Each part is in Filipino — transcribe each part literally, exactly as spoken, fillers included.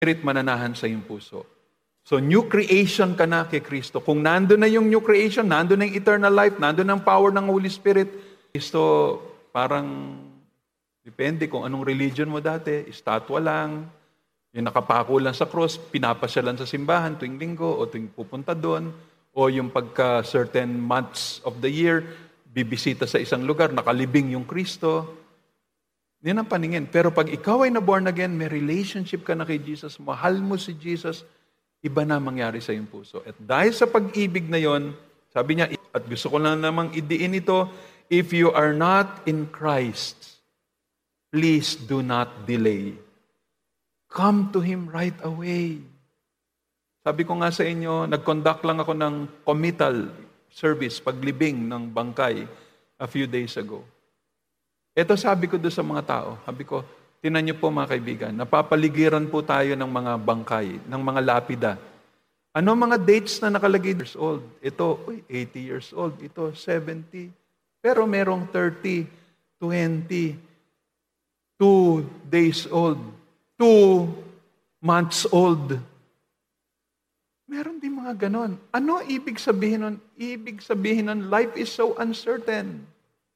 Spirit mananahan sa iyong puso. So, new creation ka na kay Kristo. Kung nandun na yung new creation, nandun na yung eternal life, nandun na ang power ng Holy Spirit, Kristo, parang, depende kung anong religion mo dati, estatwa lang, yung nakapako lang sa cross, pinapasyalan sa simbahan tuwing linggo, o tuwing pupunta doon, o yung pagka certain months of the year, bibisita sa isang lugar, nakalibing yung Kristo. Yan ang paningin. Pero pag ikaw ay na-born again, may relationship ka na kay Jesus, mahal mo si Jesus, iba na mangyari sa iyong puso. At dahil sa pag-ibig na yon, sabi niya, at gusto ko lang namang idiin ito, if you are not in Christ, please do not delay. Come to Him right away. Sabi ko nga sa inyo, nag-conduct lang ako ng committal service, paglibing ng bangkay a few days ago. Ito sabi ko doon sa mga tao, sabi ko, tinan niyo po mga kaibigan, napapaligiran po tayo ng mga bangkay, ng mga lapida. Ano mga dates na nakalagay years old? Ito, uy, eighty years old. Ito, seventy. Pero merong thirty, twenty, two days old, two months old. Meron din mga ganon. Ano ibig sabihin nun? Ibig sabihin nun, life is so uncertain.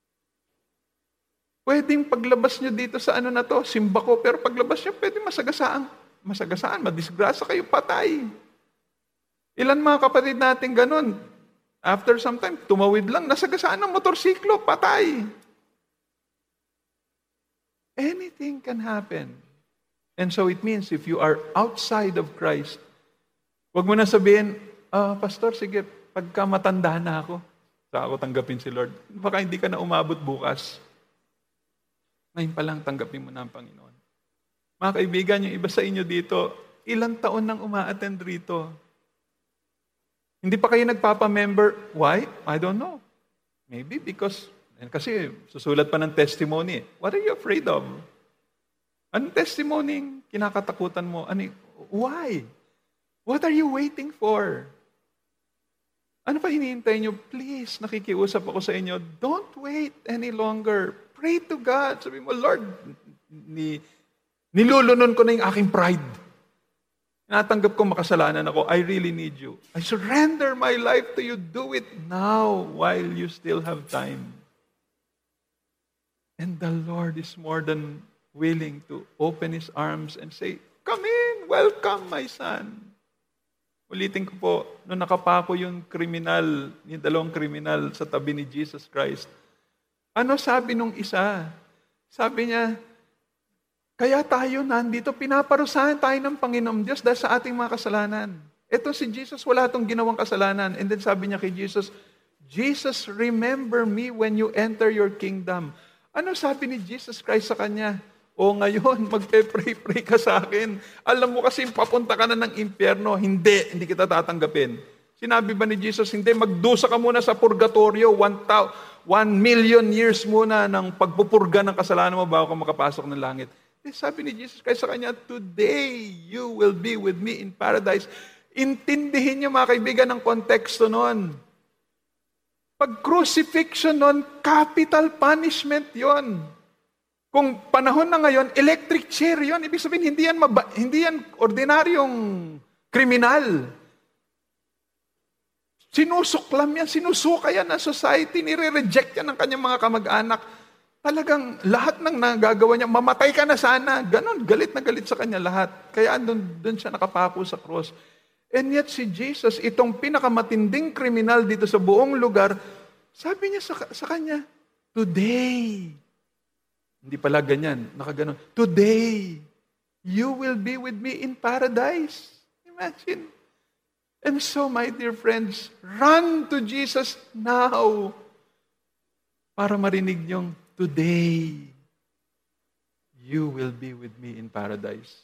Pwedeng paglabas nyo dito sa ano na to, simba ko, pero paglabas nyo, pwede masagasaan. Masagasaan, madisgrasa kayo, patay. Ilan mga kapatid natin ganun? After some time, tumawid lang, nasagasaan ng motorsiklo, patay. Anything can happen. And so it means, if you are outside of Christ, wag mo na sabihin, ah, Pastor, sige, pagka matanda na ako, saka ako tanggapin si Lord. Baka hindi ka na umabot bukas. Ngayon pa lang, tanggapin mo na ang Panginoon. Mga kaibigan, yung iba sa inyo dito, ilang taon nang uma-attend rito. Hindi pa kayo nagpapa-member. Why? I don't know. Maybe because, kasi susulat pa ng testimony. What are you afraid of? Anong testimony kinakatakutan mo? Ano, why? What are you waiting for? Ano pa hinihintay nyo? Please, nakikiusap ako sa inyo, don't wait any longer. Pray to God. Sabi mo, Lord, ni, nilulunon ko na yung aking pride. Natanggap ko makasalanan ako. I really need you. I surrender my life to you. Do it now while you still have time. And the Lord is more than willing to open His arms and say, come in, welcome my son. Ulitin ko po, nung nakapako yung kriminal, yung dalawang kriminal sa tabi ni Jesus Christ, ano sabi nung isa? Sabi niya, kaya tayo nandito, pinaparusahan tayo ng Panginoong Diyos dahil sa ating mga kasalanan. Ito si Jesus, wala itong ginawang kasalanan. And then sabi niya kay Jesus, Jesus, remember me when you enter your kingdom. Ano sabi ni Jesus Christ sa kanya? O ngayon, magpe-pray-pray ka sa akin. Alam mo kasi papunta ka na ng impyerno. Hindi, hindi kita tatanggapin. Sinabi ba ni Jesus, hindi, magdusa ka muna sa purgatorio, one, ta- one million years muna ng pagpupurga ng kasalanan mo bago ka makapasok ng langit. Eh, sabi ni Jesus Christ sa kanya, today you will be with me in paradise. Intindihin niyo mga kaibigan ng konteksto nun. Pag crucifixion nun, capital punishment yon. Kung panahon na ngayon, electric chair yon. Ibig sabihin, hindi yan, maba- hindi yan ordinaryong kriminal. Sinusuklam yan, sinusuka yan ng society, nire-reject yan ng kanyang mga kamag-anak. Talagang lahat ng nagagawa niya, mamatay ka na sana. Ganon, galit na galit sa kanya lahat. Kaya doon, doon siya nakapako sa cross. And yet si Jesus, itong pinakamatinding kriminal dito sa buong lugar, sabi niya sa, sa kanya, today, hindi pala ganyan, nakaganon, today, you will be with me in paradise. Imagine. And so, my dear friends, run to Jesus now para marinig niyong, today, you will be with me in paradise.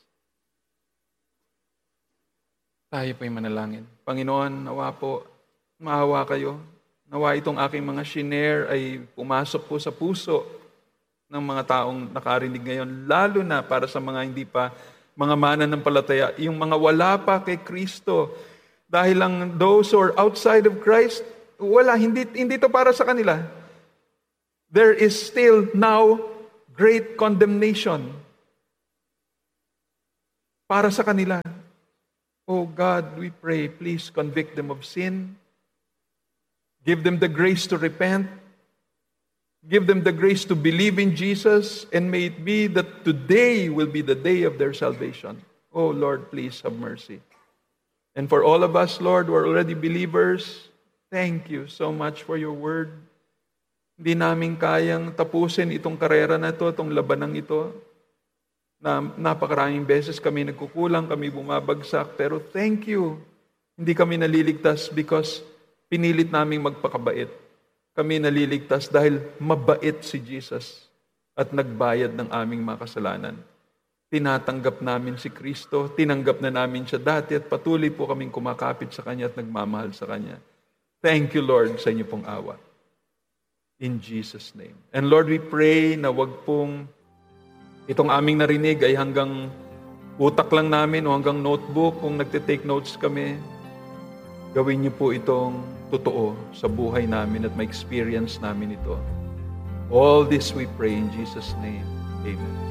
Tayo po'y manalangin. Panginoon, nawa po, maawa kayo. Nawa itong aking mga shinare ay pumasok po sa puso ng mga taong nakarinig ngayon, lalo na para sa mga hindi pa, mga mananampalataya, yung mga wala pa kay Kristo. Dahil lang those who are outside of Christ, wala, hindi, hindi to para sa kanila. There is still now great condemnation. para sa kanila. Oh God, we pray, please convict them of sin. Give them the grace to repent. Give them the grace to believe in Jesus, and may it be that today will be the day of their salvation. Oh Lord, please have mercy. And for all of us, Lord, who are already believers, thank you so much for your word. Hindi namin kayang tapusin itong karera na ito, itong labanang ito. Na napakaraming beses kami nagkukulang, kami bumabagsak, pero thank you. Hindi kami naliligtas because pinilit naming magpakabait. Kami naliligtas dahil mabait si Jesus at nagbayad ng aming mga kasalanan. Tinatanggap namin si Kristo, tinanggap na namin siya dati at patuloy po kaming kumakapit sa Kanya at nagmamahal sa Kanya. Thank you, Lord, sa inyo pong awa. In Jesus' name. And Lord, we pray na wag pong itong aming narinig ay hanggang utak lang namin o hanggang notebook kung nagtitake notes kami. Gawin niyo po itong totoo sa buhay namin at ma-experience namin ito. All this we pray in Jesus' name. Amen.